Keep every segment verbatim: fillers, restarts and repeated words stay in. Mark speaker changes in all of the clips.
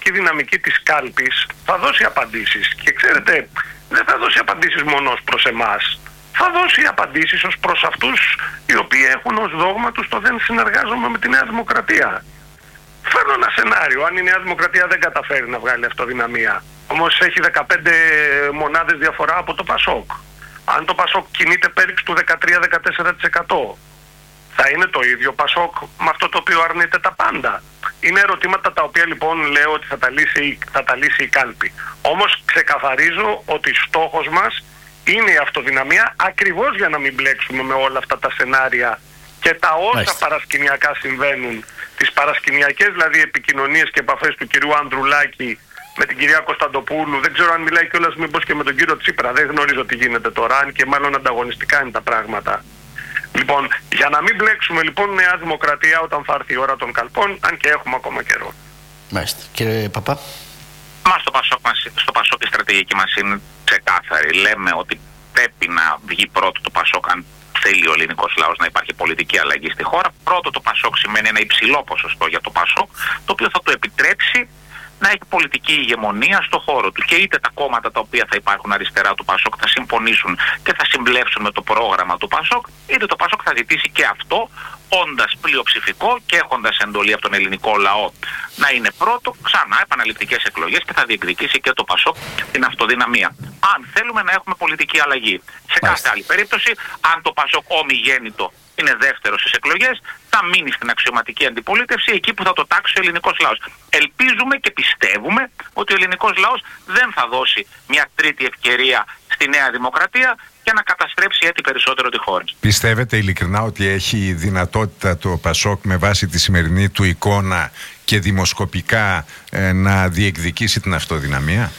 Speaker 1: πολιτική δυναμική της κάλπης θα δώσει απαντήσεις. Και ξέρετε, δεν θα δώσει απαντήσεις μόνο ως προς εμάς. Θα δώσει απαντήσεις ως προς αυτούς οι οποίοι έχουν ως δόγμα τους το δεν συνεργάζομαι με τη Νέα Δημοκρατία. Φέρνω ένα σενάριο. Αν η Νέα Δημοκρατία δεν καταφέρει να βγάλει αυτοδυναμία, όμως έχει δεκαπέντε μονάδες διαφορά από το Πασόκ. Αν το Πασόκ κινείται πέριξ του δεκατρία με δεκατέσσερα τοις εκατό, θα είναι το ίδιο Πασόκ με αυτό το οποίο αρνείται τα πάντα? Είναι ερωτήματα τα οποία λοιπόν λέω ότι θα τα λύσει, θα τα λύσει η κάλπη. Όμως ξεκαθαρίζω ότι στόχος μας είναι η αυτοδυναμία, ακριβώς για να μην μπλέξουμε με όλα αυτά τα σενάρια και τα όσα Μάλιστα. παρασκηνιακά συμβαίνουν. Τις παρασκηνιακές δηλαδή επικοινωνίες και επαφές του κυρίου Ανδρουλάκη με την κυρία Κωνσταντοπούλου. Δεν ξέρω αν μιλάει κιόλας μήπως και με τον κύριο Τσίπρα. Δεν γνωρίζω τι γίνεται τώρα, αν και μάλλον ανταγωνιστικά είναι τα πράγματα. Λοιπόν, για να μην μπλέξουμε λοιπόν Νέα Δημοκρατία όταν θα έρθει η ώρα των καλπών, αν και έχουμε ακόμα καιρό.
Speaker 2: Μάλιστα. Κύριε Παπά.
Speaker 3: Μα στο Πασόκ, μας, στο Πασόκ η στρατηγική μας είναι ξεκάθαρη. Λέμε ότι πρέπει να βγει πρώτο το Πασόκ αν θέλει ο ελληνικός λαός να υπάρχει πολιτική αλλαγή στη χώρα. Πρώτο το Πασόκ σημαίνει ένα υψηλό ποσοστό για το Πασόκ, το οποίο θα του επιτρέψει να έχει πολιτική ηγεμονία στο χώρο του. Και είτε τα κόμματα τα οποία θα υπάρχουν αριστερά του Πασόκ θα συμφωνήσουν και θα συμπλέψουν με το πρόγραμμα του Πασόκ, είτε το Πασόκ θα ζητήσει και αυτό, όντας πλειοψηφικό και έχοντας εντολή από τον ελληνικό λαό να είναι πρώτο, ξανά επαναληπτικές εκλογές, και θα διεκδικήσει και το Πασόκ την αυτοδυναμία. Αν θέλουμε να έχουμε πολιτική αλλαγή. Σε κάθε άλλη περίπτωση, αν το Πασόκ ομιγέννητο είναι δεύτερο στις εκλογές, θα μείνει στην αξιωματική αντιπολίτευση εκεί που θα το τάξει ο ελληνικός λαός. Ελπίζουμε και πιστεύουμε ότι ο ελληνικός λαός δεν θα δώσει μια τρίτη ευκαιρία στη Νέα Δημοκρατία για να καταστρέψει έτσι περισσότερο τη χώρα.
Speaker 4: Πιστεύετε ειλικρινά ότι έχει δυνατότητα το Πασόκ με βάση τη σημερινή του εικόνα και δημοσκοπικά ε, να διεκδικήσει την αυτοδυναμία?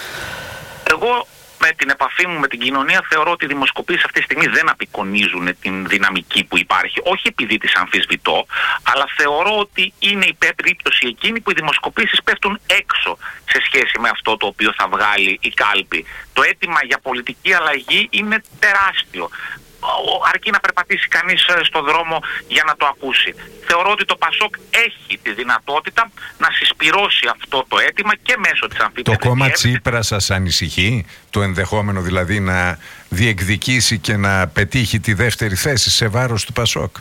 Speaker 3: Εγώ με την επαφή μου με την κοινωνία θεωρώ ότι οι δημοσκοπήσεις αυτή τη στιγμή δεν απεικονίζουν την δυναμική που υπάρχει. Όχι επειδή τις αμφισβητώ, αλλά θεωρώ ότι είναι η περίπτωση εκείνη που οι δημοσκοπήσεις πέφτουν έξω σε σχέση με αυτό το οποίο θα βγάλει η κάλπη. Το αίτημα για πολιτική αλλαγή είναι τεράστιο. Αρκεί να περπατήσει κανείς στο δρόμο για να το ακούσει. Θεωρώ ότι το Πασόκ έχει τη δυνατότητα να συσπυρώσει αυτό το αίτημα και μέσω της αμφίπεδης.
Speaker 4: Το κόμμα Τσίπρα σας ανησυχεί, το ενδεχόμενο δηλαδή να διεκδικήσει και να πετύχει τη δεύτερη θέση σε βάρος του Πασόκ?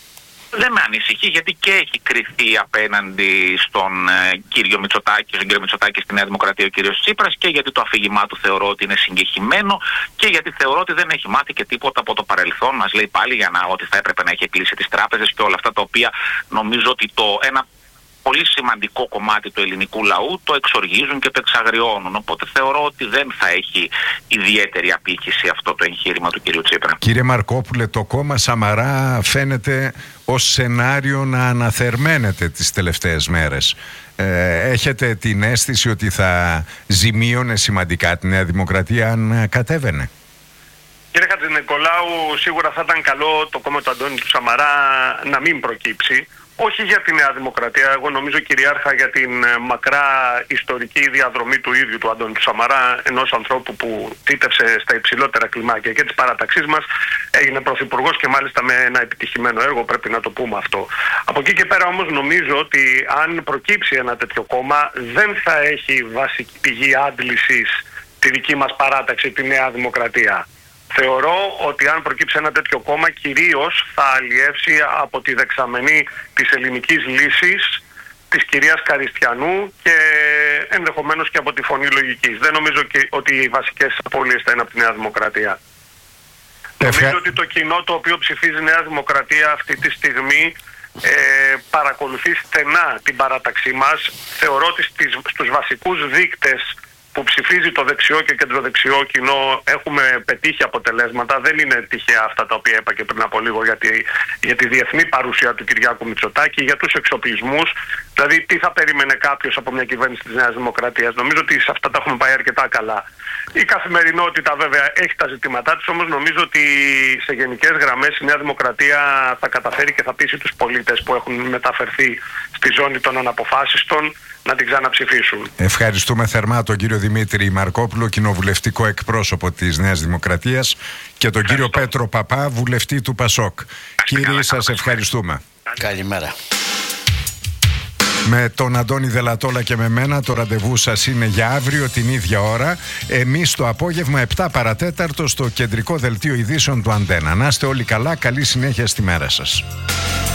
Speaker 3: Δεν με ανησυχεί, γιατί και έχει κριθεί απέναντι στον ε, κύριο Μητσοτάκη, στον κύριο Μητσοτάκη στη Νέα Δημοκρατία ο κύριος Τσίπρας, και γιατί το αφήγημά του θεωρώ ότι είναι συγκεχημένο, και γιατί θεωρώ ότι δεν έχει μάθει και τίποτα από το παρελθόν. Μας λέει πάλι για να, ότι θα έπρεπε να έχει κλείσει τις τράπεζες και όλα αυτά τα οποία νομίζω ότι το ένα πολύ σημαντικό κομμάτι του ελληνικού λαού το εξοργίζουν και το εξαγριώνουν. Οπότε θεωρώ ότι δεν θα έχει ιδιαίτερη απήχηση αυτό το εγχείρημα του κύριου Τσίπρα.
Speaker 4: Κύριε Μαρκόπουλε, το κόμμα Σαμαρά φαίνεται ως σενάριο να αναθερμαίνεται τις τελευταίες μέρες. Ε, έχετε την αίσθηση ότι θα ζημίωνε σημαντικά τη Νέα Δημοκρατία αν κατέβαινε?
Speaker 1: Κύριε Χατζηνικολάου, σίγουρα θα ήταν καλό το κόμμα του Αντώνη του Σαμαρά να μην προκύψει. Όχι για τη Νέα Δημοκρατία, εγώ νομίζω κυριάρχα για την μακρά ιστορική διαδρομή του ίδιου του Αντώνη του Σαμαρά, ενός ανθρώπου που τίτευσε στα υψηλότερα κλιμάκια και της παράταξής μας, έγινε πρωθυπουργός και μάλιστα με ένα επιτυχημένο έργο, πρέπει να το πούμε αυτό. Από εκεί και πέρα όμως νομίζω ότι αν προκύψει ένα τέτοιο κόμμα δεν θα έχει βασική πηγή άντλησης τη δική μας παράταξη, τη Νέα Δημοκρατία. Θεωρώ ότι αν προκύψει ένα τέτοιο κόμμα κυρίως θα αλλιεύσει από τη δεξαμενή της ελληνικής λύσης, της κυρίας Καριστιανού και ενδεχομένως και από τη Φωνή Λογικής. Δεν νομίζω και ότι οι βασικές απώλειες θα είναι από τη Νέα Δημοκρατία. Ευχα... Νομίζω ότι το κοινό το οποίο ψηφίζει Νέα Δημοκρατία αυτή τη στιγμή ε, παρακολουθεί στενά την παράταξή μας. Θεωρώ ότι στις, στους βασικούς δείκτες που ψηφίζει το δεξιό και κεντροδεξιό κοινό έχουμε πετύχει αποτελέσματα. Δεν είναι τυχαία αυτά τα οποία είπα και πριν από λίγο για τη, για τη διεθνή παρουσία του Κυριάκου Μητσοτάκη, για τους εξοπλισμούς. Δηλαδή, τι θα περίμενε κάποιος από μια κυβέρνηση της Νέας Δημοκρατίας? Νομίζω ότι σε αυτά τα έχουμε πάει αρκετά καλά. Η καθημερινότητα βέβαια έχει τα ζητήματά της, όμως νομίζω ότι σε γενικές γραμμές η Νέα Δημοκρατία θα καταφέρει και θα πείσει τους πολίτες που έχουν μεταφερθεί στη ζώνη των αναποφάσιστων να την ξαναψηφίσουν.
Speaker 4: Ευχαριστούμε θερμά τον κύριο Δημήτρη Μαρκόπουλο, κοινοβουλευτικό εκπρόσωπο της Νέας Δημοκρατίας, και τον κύριο Πέτρο Παπά, βουλευτή του Πασόκ. Κύριοι, σας ευχαριστούμε.
Speaker 2: Καλημέρα.
Speaker 4: Με τον Αντώνη Δελατόλα και με μένα το ραντεβού σας είναι για αύριο την ίδια ώρα. Εμείς το απόγευμα επτά παρατέταρτο στο κεντρικό δελτίο ειδήσεων του Αντένα. Να είστε όλοι καλά, καλή συνέχεια στη μέρα σας.